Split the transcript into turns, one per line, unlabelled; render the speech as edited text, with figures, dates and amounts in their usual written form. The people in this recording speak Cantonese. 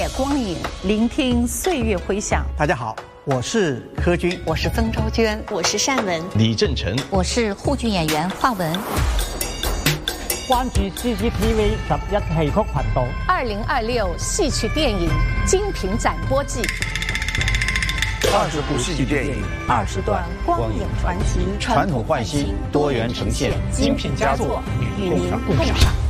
夜光影，聆听岁月回响。
大家好，我是柯军，
我是曾昭娟，
我是单文，
李正成，
我是沪剧演员华文。
關注 CCTV 11戲曲頻道
2026戏曲电影精品展播季
，20部戏剧电影
，20段光影传奇，
传统焕新，多元呈现，
精品佳作与您共赏。